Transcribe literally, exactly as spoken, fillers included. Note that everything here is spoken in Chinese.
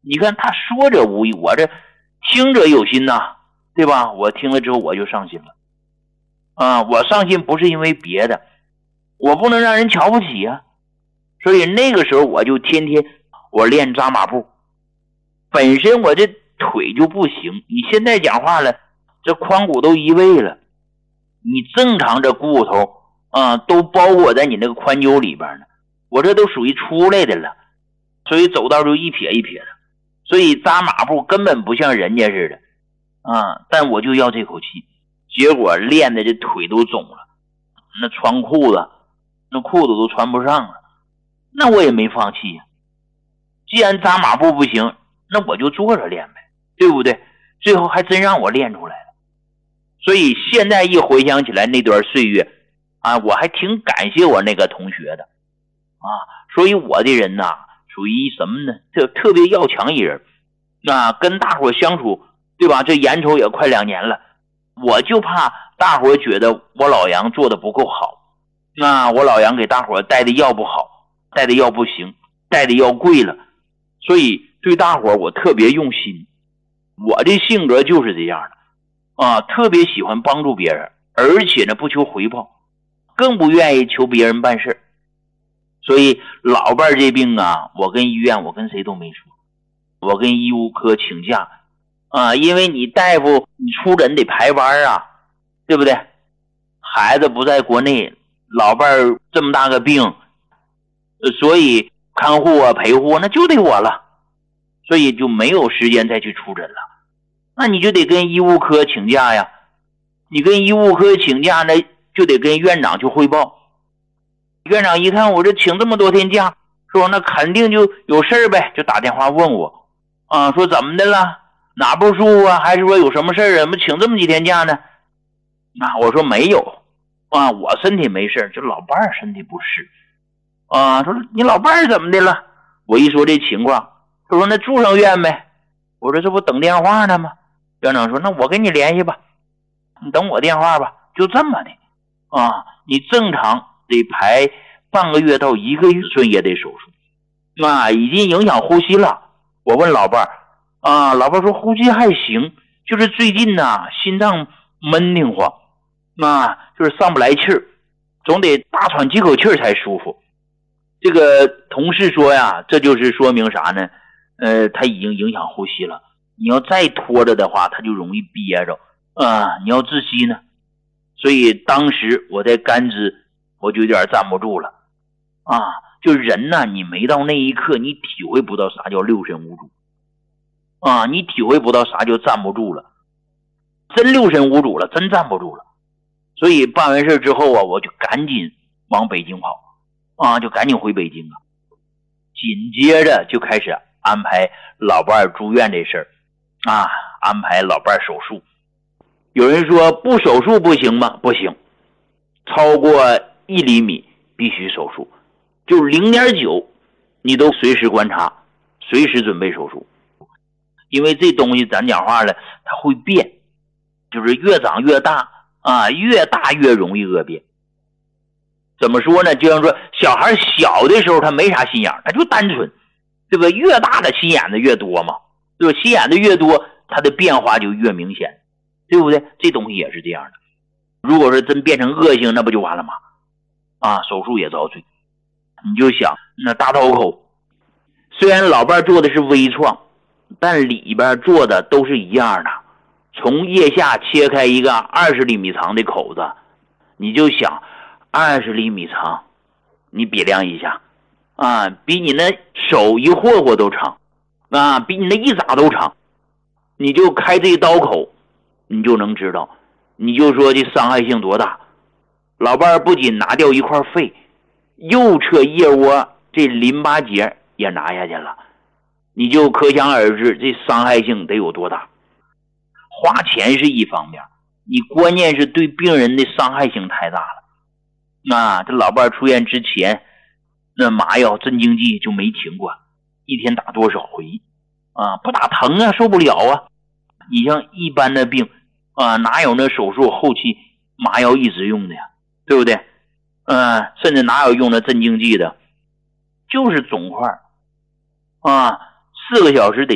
你看他说者无意，我这听者有心呐，对吧？我听了之后我就上心了啊！我上心不是因为别的，我不能让人瞧不起啊。所以那个时候我就天天我练扎马步，本身我这腿就不行，你现在讲话了，这髋骨都移位了，你正常这骨头啊都包裹在你那个髋臼里边呢，我这都属于出来的了，所以走道就一撇一撇的，所以扎马步根本不像人家似的啊，但我就要这口气，结果练的这腿都肿了，那穿裤子那裤子都穿不上了，那我也没放弃呀。既然扎马步不行，那我就坐着练呗，对不对？最后还真让我练出来了。所以现在一回想起来那段岁月啊，我还挺感谢我那个同学的啊。所以我的人呐，属于什么呢？特特别要强一人啊，跟大伙相处，对吧？这眼瞅也快两年了，我就怕大伙觉得我老杨做的不够好，那我老杨给大伙带的药不好，带的药不行，带的药贵了，所以对大伙我特别用心。我的性格就是这样的啊，特别喜欢帮助别人，而且呢不求回报，更不愿意求别人办事。所以老伴这病啊，我跟医院我跟谁都没说，我跟医务科请假啊，因为你大夫你出诊得排班啊，对不对？孩子不在国内，老伴这么大个病，所以看护啊陪护那就得我了，所以就没有时间再去出诊了。那你就得跟医务科请假呀，你跟医务科请假呢，就得跟院长去汇报。院长一看我这请这么多天假，说那肯定就有事儿呗，就打电话问我啊，说怎么的了，哪不舒服啊，还是说有什么事儿啊，怎么请这么几天假呢？那我说没有啊，我身体没事，就老伴儿身体不适啊。说你老伴儿怎么的了？我一说这情况，他说那住上院呗。我说这不等电话呢吗？院长说那我给你联系吧，你等我电话吧。就这么的啊，你正常得排半个月到一个月顺也得手术啊，已经影响呼吸了。我问老伴儿啊，老伴儿说呼吸还行，就是最近呢心脏闷挺慌啊，就是上不来气儿，总得大喘几口气儿才舒服。这个同事说呀，这就是说明啥呢？呃，他已经影响呼吸了，你要再拖着的话他就容易憋着啊，你要窒息呢。所以当时我在甘孜我就有点站不住了啊，就人呢你没到那一刻你体会不到啥叫六神无主啊，你体会不到啥叫站不住了，真六神无主了，真站不住了。所以办完事之后啊，我就赶紧往北京跑啊，就赶紧回北京啊，紧接着就开始安排老伴住院这事儿啊，安排老伴手术。有人说不手术不行吗？不行，超过一厘米必须手术，就 零点九 你都随时观察，随时准备手术。因为这东西咱讲话了它会变，就是越长越大啊，越大越容易恶变。怎么说呢？就像说小孩小的时候他没啥心眼，他就单纯，对吧？越大的心眼子越多嘛，对吧？心眼子越多他的变化就越明显，对不对？这东西也是这样的。如果说真变成恶性那不就完了吗？啊，手术也遭罪。你就想那大刀口，虽然老伴做的是微创，但里边做的都是一样的，从腋下切开一个二十厘米长的口子，你就想二十厘米长，你比量一下啊，比你那手一霍霍都长啊，比你那一扎都长。你就开这刀口，你就能知道，你就说这伤害性多大。老伴不仅拿掉一块肺，右侧腋窝这淋巴结也拿下去了，你就可想而知这伤害性得有多大。花钱是一方面，你关键是对病人的伤害性太大了。那这老伴出院之前，那麻药镇静剂就没停过，一天打多少回啊？不打疼啊，受不了啊。你像一般的病啊，哪有那手术后期麻药一直用的呀，对不对？嗯、呃，甚至哪有用的镇静剂的，就是肿块啊，四个小时得